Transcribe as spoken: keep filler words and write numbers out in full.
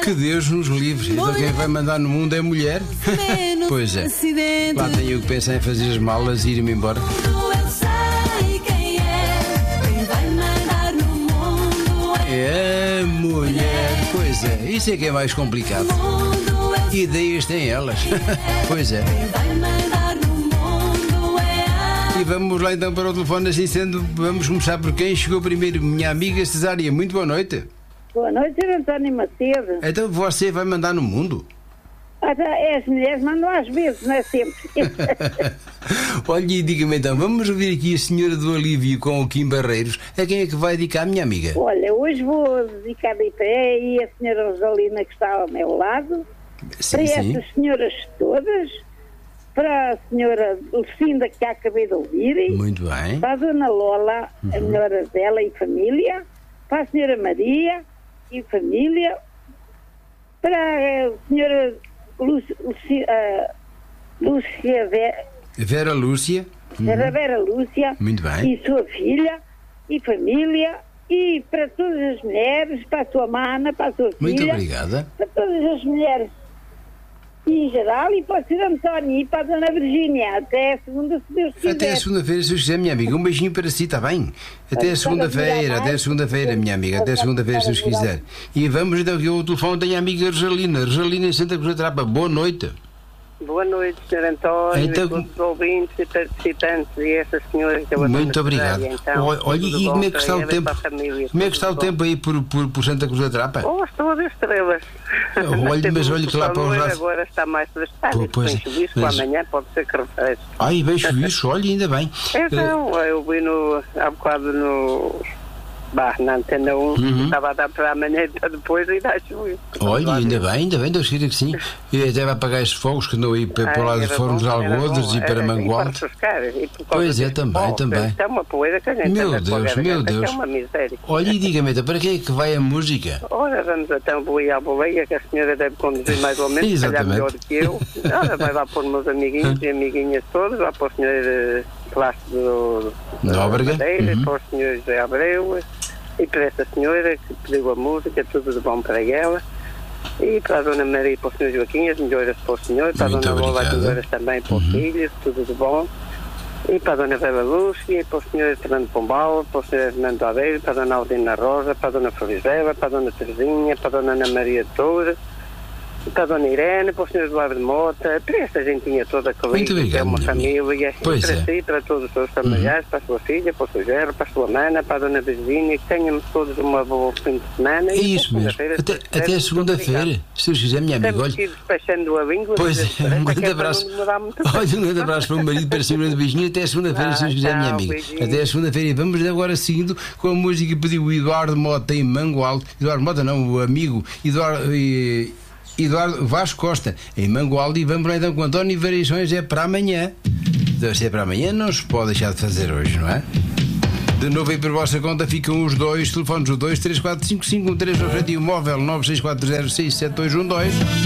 Que Deus nos livre. Então quem vai mandar no mundo é mulher. Pois é. Lá tenho eu que pensar em fazer as malas e ir-me embora. É mulher. Pois é. Isso é que é mais complicado. Ideias têm elas. Pois é. E vamos lá então para o telefone, assim sendo, vamos começar por quem chegou primeiro. Minha amiga Cesária, muito boa noite. Boa noite, senhor António Macedo. Então você vai mandar no mundo? Ah, tá, é, as mulheres mandam às vezes, não é sempre. Olha, e diga-me então, vamos ouvir aqui a senhora do Alívio com o Kim Barreiros. A quem é que vai dedicar, minha amiga? Olha, hoje vou dedicar de pé e a senhora Rosalina que está ao meu lado, Sim, para sim. estas senhoras todas, para a senhora Lucinda que acabei de ouvir, Muito bem. para a dona Lola, Uhum. a melhor dela e família, para a senhora Maria e família, para a senhora Lúcia, Lúcia, uh, Lúcia Vera, Vera Lúcia. Uhum. Vera, Vera Lúcia Muito bem. e sua filha e família, e para todas as mulheres, para a sua mana, para a sua filha, Muito obrigada. para todas as mulheres em geral, e para o senhor António e para a dona Virgínia, até a segunda, se Deus quiser. Até a segunda-feira, se quiser, minha amiga. Um beijinho para si, está bem? Até a segunda-feira, até a segunda-feira, minha amiga. Até a segunda-feira, se Deus quiser. E vamos então que o telefone tem a amiga Rosalina. Rosalina em Santa Cruz da Trapa. Boa noite. Boa noite, senhor António, Então, e todos os ouvintes e participantes e essa senhora que eu vou Muito obrigado. Então, Olha, olha, tudo e bom como é que para está o ela e tempo? para a família, Como é que tudo está o bom. tempo aí por, por, por Santa Cruz da Trapa? Oh, estou a ver estrelas. Olha, Teve mas um olha que lá para os calor, lados- agora está mais frescado. Pô, pois é, Tem chuvisco, mas- amanhã pode ser que refresque. Ai, bem chuvisco, olha, ainda bem. Então, eu vi no, há bocado no... Bah, na Antena um, Uhum. estava a dar para amanhã e para depois e dá chuvisco. Olha, ainda bem, ainda bem, Deus queira que sim. E até vai apagar esses fogos que andam aí para para o lado de Fórum dos Algodres e para Mangualde. Pois é, também, também. Isto é uma poeira que a gente Meu anda com a Deus, garganta, meu que Deus. É uma miséria. Olha, e diga-me, então, para quem é que vai a música? Ora, vamos então boleia à boleia, que a senhora deve conduzir mais ou menos, se calhar Exatamente. melhor que eu. Ora, vai lá pôr meus amiguinhos e amiguinhas todos, lá para o senhor eh, Plácido Nóbrega. Madeira, Uhum. para o senhor José Abreu, e para essa senhora que pediu a música, tudo de bom para ela. E para a dona Maria e para o senhor Joaquim, as melhoras para o senhor, para Muito a dona Lola, as obrigado. melhoras também para os Uhum. filhos, tudo de bom. E para a dona Vera Lúcia, e para o senhor Fernando Pombal, para o senhor Fernando Adeiro, para a dona Aldina Rosa, para a dona Florizela, para a dona Terezinha, para a dona Ana Maria de Toura, para a dona Irene, para o senhor Eduardo Mota, para essa gentinha toda que Muito liga, que é obrigado, uma minha amiga. família, Pois e para é. si, para todos os seus familiares, para a sua filha, para o seu gerro, para a sua mana, para a dona Virgínia, que tenhamos todos uma boa fim de semana. É e isso até mesmo. segunda-feira, Até, se Deus quiser, até muito segunda-feira, obrigado. se Deus quiser, minha amiga. Temos Olha, que ir despachando a língua. pois se é, Deus quiser, um que grande é para abraço. não demorar muito. Olha, um grande abraço para o marido, para cima de beijinho. Até segunda-feira, se Deus Ah, quiser, minha tchau, amiga. beijinho. Até segunda-feira. E vamos agora seguindo com a música que pediu o Eduardo Mota em Mangualde. Eduardo Mota, não, o amigo Eduardo, eh, Eduardo Vasco Costa em Mangualde. E vamos lá então com António Variações. É para amanhã. Então, se é para amanhã, não se pode deixar de fazer hoje, não é? De novo aí por vossa conta ficam os dois telefones, o dois três quatro cinco cinco um três nove sete e o móvel nove seis quatro zero seis sete dois um dois.